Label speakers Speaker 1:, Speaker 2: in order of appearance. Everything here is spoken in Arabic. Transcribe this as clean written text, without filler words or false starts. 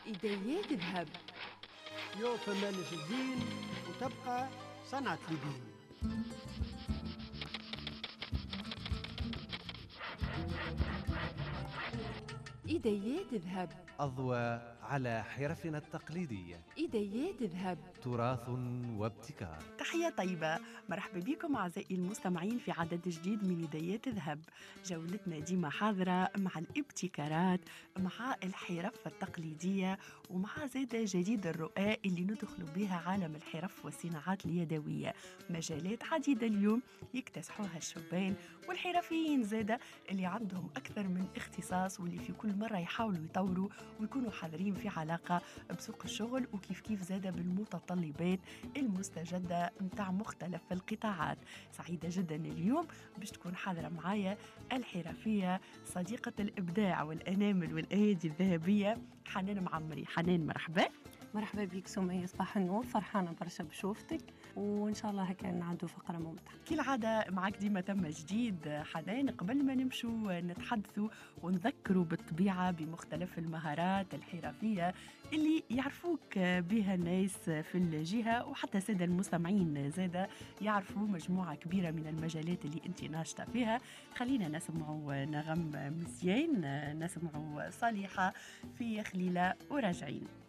Speaker 1: إيديات ذهب.
Speaker 2: يو فما الدين وتبقى صنعة الدين.
Speaker 1: إيديات ذهب.
Speaker 3: أضواء على حرفنا التقليدية،
Speaker 1: إيديات ذهب.
Speaker 3: تراث وابتكار.
Speaker 4: تحية طيبة، مرحبا بكم أعزائي المستمعين في عدد جديد من يديات ذهب. جولتنا ديما حاضرة مع الابتكارات، مع الحرف التقليدية، ومع زادة جديد الرؤى اللي ندخل بها عالم الحرف والصناعات اليدوية. مجالات عديدة اليوم يكتسحوها الشبان والحرفيين زادة اللي عندهم أكثر من اختصاص، واللي في كل مرة يحاولوا يطوروا ويكونوا حاضرين في علاقة بسوق الشغل، وكيف زادة بالمتطلبات المستجدة متاع مختلف القطاعات. سعيدة جدا اليوم باش تكون حاضرة معايا الحرفية صديقة الإبداع والأنامل والأيادي الذهبية حنان معمري. حنان مرحبا.
Speaker 5: مرحبا بك سمية، صباح النور، فرحانة برشا بشوفتك، وإن شاء الله هكا نعدو فقرة ممتعة
Speaker 4: كالعادة معك ديما تم جديد. حنان، قبل ما نمشوا نتحدثوا ونذكروا بالطبيعة بمختلف المهارات الحرفية اللي يعرفوك بها الناس في الجهة، وحتى سادة المستمعين زادة يعرفوا مجموعة كبيرة من المجالات اللي انت ناشطة فيها. خلينا نسمعوا نغم مزيان، نسمعوا صالحة في خليلة وراجعين.